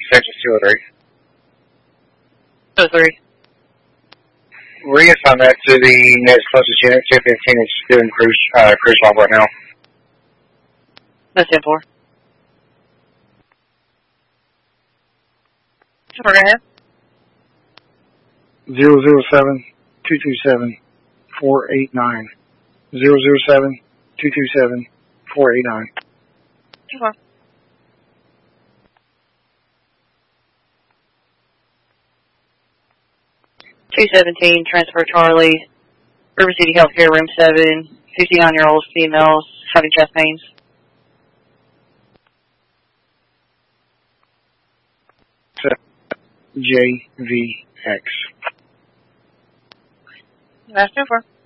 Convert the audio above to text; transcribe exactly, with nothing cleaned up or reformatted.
Texas two oh three. two oh three. Reassign that to the next closest unit. ten fifteen is doing cruise, uh, cruise log right now. That's ten four. Go ahead. Zero zero seven two two seven four eight nine. Zero zero seven two two seven four eight nine. Okay. two seventeen, transfer Charlie, River City Healthcare, room seven, fifty-nine-year-old female having chest pains. J V X. That's ten four.